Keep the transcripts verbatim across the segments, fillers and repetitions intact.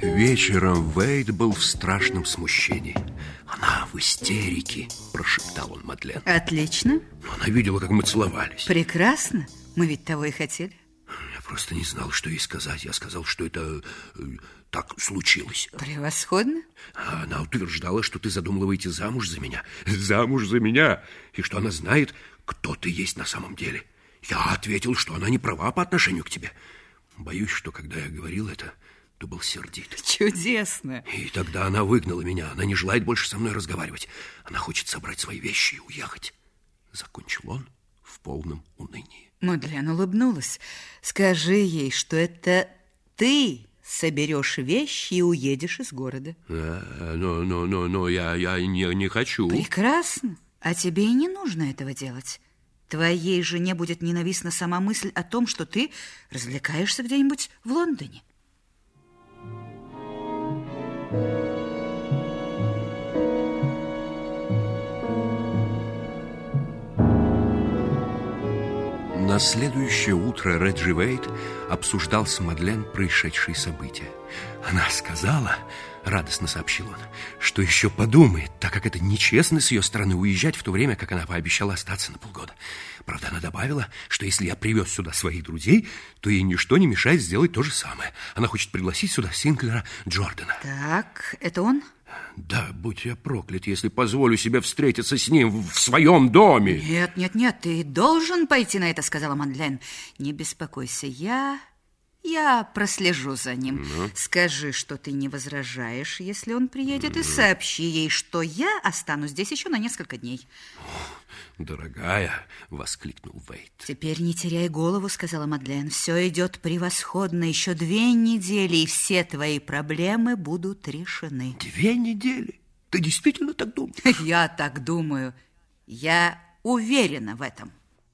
Вечером Вейд был в страшном смущении. Она в истерике, прошептал он Мадлен. Отлично. Но она видела, как мы целовались. Прекрасно. Мы ведь того и хотели. Я просто не знал, что ей сказать. Я сказал, что это э, так случилось. Превосходно. А она утверждала, что ты задумала выйти замуж за меня. Замуж за меня. И что она знает, кто ты есть на самом деле. Я ответил, что она не права по отношению к тебе. Боюсь, что когда я говорил это, ты был сердит. Чудесно. И тогда она выгнала меня. Она не желает больше со мной разговаривать. Она хочет собрать свои вещи и уехать. Закончил он в полном унынии. Мадлен улыбнулась. Скажи ей, что это ты соберешь вещи и уедешь из города. А, но, но, но, но я, я не, не хочу. Прекрасно. А тебе и не нужно этого делать. Твоей жене будет ненавистна сама мысль о том, что ты развлекаешься где-нибудь в Лондоне. На следующее утро Реджи Вейд обсуждал с Мадлен происшедшие события. Она сказала, радостно сообщил он, что еще подумает, так как это нечестно с ее стороны уезжать в то время, как она пообещала остаться на полгода. Правда, она добавила, что если я привез сюда своих друзей, то ей ничто не мешает сделать то же самое. Она хочет пригласить сюда Синклера Джордана. Так, это он? Да, будь я проклят, если позволю себе встретиться с ним в своем доме. Нет, нет, нет, ты должен пойти на это, сказала Мадлен. Не беспокойся, я... Я прослежу за ним. Ну? Скажи, что ты не возражаешь, если он приедет, ну? И сообщи ей, что я останусь здесь еще на несколько дней. Дорогая, воскликнул Вейд. Теперь не теряй голову, сказала Мадлен. Все идет превосходно. Еще две недели, и все твои проблемы будут решены. Две недели? Ты действительно так думаешь? Я так думаю. Я уверена в этом.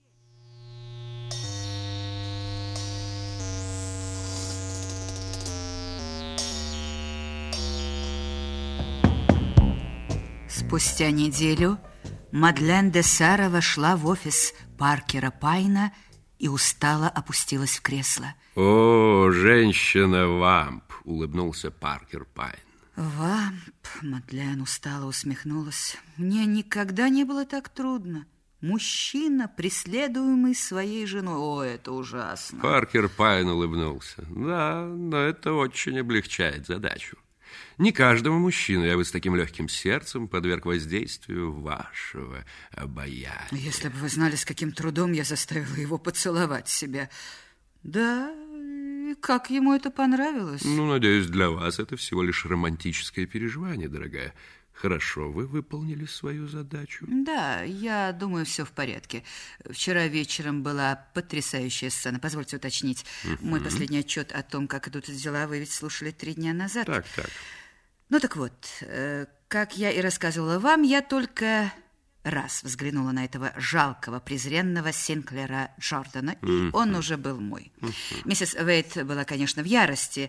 Спустя неделю Мадлен де Сара вошла в офис Паркера Пайна и устало опустилась в кресло. О, женщина-вамп, улыбнулся Паркер Пайн. Вамп, Мадлен устало усмехнулась. Мне никогда не было так трудно. Мужчина, преследуемый своей женой. О, это ужасно. Паркер Пайн улыбнулся. Да, но это очень облегчает задачу. Не каждому мужчину я бы с таким легким сердцем подверг воздействию вашего обаяния. Если бы вы знали, с каким трудом я заставила его поцеловать себя. Да, и как ему это понравилось. Ну, надеюсь, для вас это всего лишь романтическое переживание, дорогая. Хорошо, вы выполнили свою задачу. Да, я думаю, все в порядке. Вчера вечером была потрясающая сцена. Позвольте уточнить. Uh-huh. Мой последний отчет о том, как идут дела, вы ведь слушали три дня назад. Так, так. Ну так вот, как я и рассказывала вам, я только раз взглянула на этого жалкого, презренного Синклера Джордана, и uh-huh. он уже был мой. Uh-huh. Миссис Вейд была, конечно, в ярости,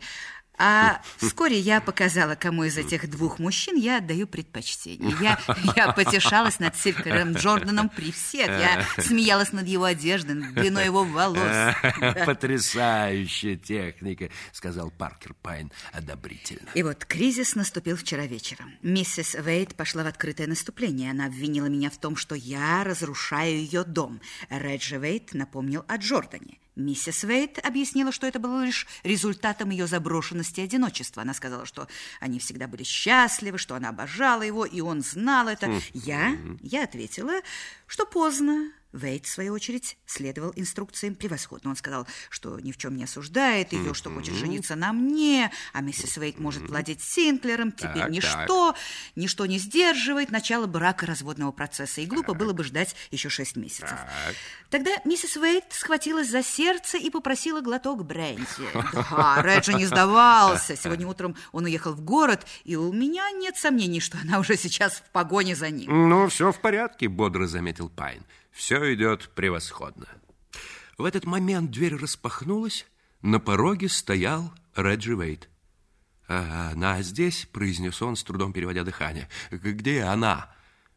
а вскоре я показала, кому из этих двух мужчин я отдаю предпочтение. Я, я потешалась над Синклером Джорданом при всех. Я смеялась над его одеждой, над длиной его волос. Потрясающая техника, сказал Паркер Пайн одобрительно. И вот кризис наступил вчера вечером. Миссис Вейд пошла в открытое наступление. Она обвинила меня в том, что я разрушаю ее дом. Реджи Вейд напомнил о Джордане. Миссис Вейд объяснила, что это было лишь результатом ее заброшенности и одиночества. Она сказала, что они всегда были счастливы, что она обожала его, и он знал это. Я, я ответила, что поздно. Вейд, в свою очередь, следовал инструкциям превосходно. Он сказал, что ни в чем не осуждает ее, что хочет жениться на мне, а миссис Вейд может владеть Синклером. Теперь так, ничто, так. ничто не сдерживает начало бракоразводного процесса, и глупо так. было бы ждать еще шесть месяцев. Так. Тогда миссис Вейд схватилась за сердце и попросила глоток бренди. Да, Реджи не сдавался. Сегодня утром он уехал в город, и у меня нет сомнений, что она уже сейчас в погоне за ним. Ну, все в порядке, бодро заметил Пайн. Все идет превосходно. В этот момент дверь распахнулась, на пороге стоял Реджи Вейд. «Она здесь?» – произнес он, с трудом переводя дыхание. «Где она?»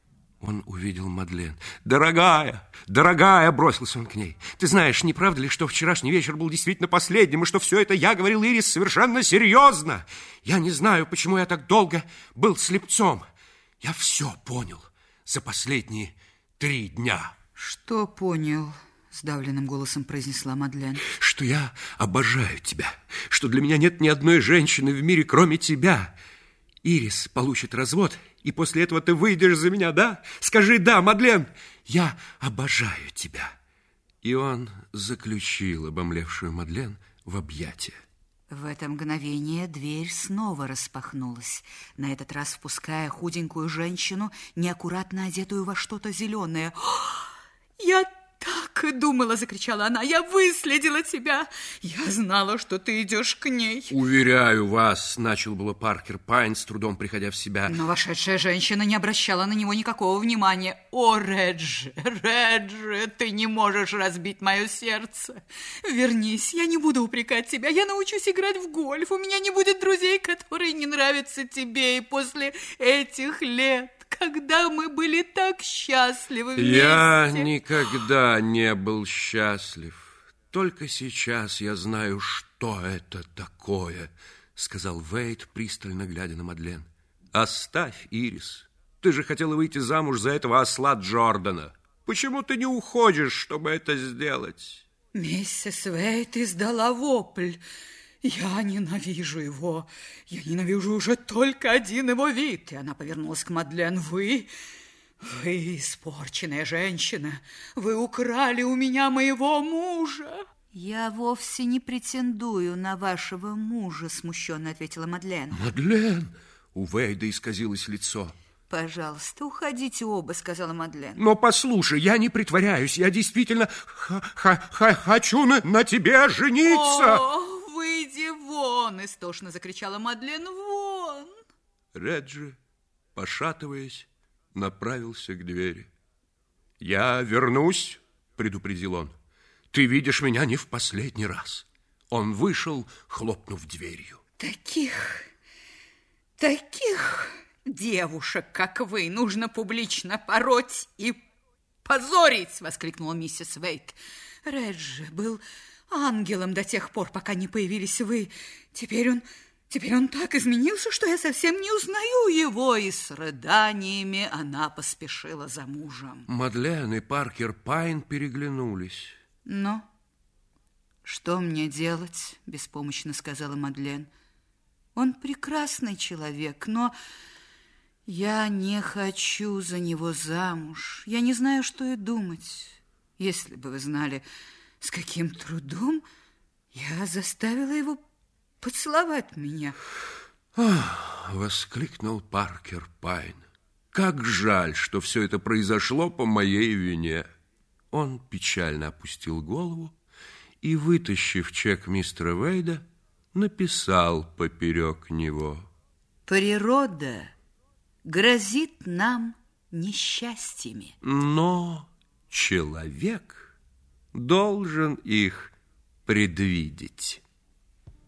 Он увидел Мадлен. «Дорогая, дорогая!» – бросился он к ней. «Ты знаешь, не правда ли, что вчерашний вечер был действительно последним, и что все это я говорил Ирис совершенно серьезно? Я не знаю, почему я так долго был слепцом. Я все понял за последние три дня». «Что понял?» – сдавленным голосом произнесла Мадлен. «Что я обожаю тебя, что для меня нет ни одной женщины в мире, кроме тебя. Ирис получит развод, и после этого ты выйдешь за меня, да? Скажи «да», Мадлен, я обожаю тебя». И он заключил обомлевшую Мадлен в объятия. В это мгновение дверь снова распахнулась, на этот раз впуская худенькую женщину, неаккуратно одетую во что-то зеленое. «Я так и думала!» – закричала она. «Я выследила тебя! Я знала, что ты идешь к ней!» «Уверяю вас!» – начал было Паркер Пайн, с трудом приходя в себя. Но вошедшая женщина не обращала на него никакого внимания. «О, Реджи, Реджи, ты не можешь разбить мое сердце! Вернись, я не буду упрекать тебя, я научусь играть в гольф, у меня не будет друзей, которые не нравятся тебе, и после этих лет, когда мы были так счастливы вместе». «Я никогда не был счастлив. Только сейчас я знаю, что это такое», — сказал Вейт, пристально глядя на Мадлен. «Оставь, Ирис. Ты же хотела выйти замуж за этого осла Джордана. Почему ты не уходишь, чтобы это сделать?» Миссис Вейт издала вопль. «Я ненавижу его. Я ненавижу уже только один его вид». И она повернулась к Мадлен. «Вы, вы испорченная женщина. Вы украли у меня моего мужа». «Я вовсе не претендую на вашего мужа», смущенно ответила Мадлен. «Мадлен!» У Вейда исказилось лицо. «Пожалуйста, уходите оба», сказала Мадлен. «Но послушай, я не притворяюсь. Я действительно хочу на, на тебе жениться». «О, выйди вон!» истошно закричала Мадлен. «Вон!» Реджи, пошатываясь, направился к двери. «Я вернусь», предупредил он. «Ты видишь меня не в последний раз». Он вышел, хлопнув дверью. Таких, таких девушек, как вы, нужно публично пороть и позорить, воскликнула миссис Вейт. Реджи был ангелом до тех пор, пока не появились вы. Теперь он, теперь он так изменился, что я совсем не узнаю его. И с рыданиями она поспешила за мужем. Мадлен и Паркер Пайн переглянулись. «Но что мне делать?» – беспомощно сказала Мадлен. «Он прекрасный человек, но я не хочу за него замуж. Я не знаю, что и думать. Если бы вы знали, с каким трудом я заставила его поцеловать меня». «Ах!» – воскликнул Паркер Пайн. «Как жаль, что все это произошло по моей вине». Он печально опустил голову и, вытащив чек мистера Вейда, написал поперек него: «Природа грозит нам несчастьями, но человек должен их предвидеть».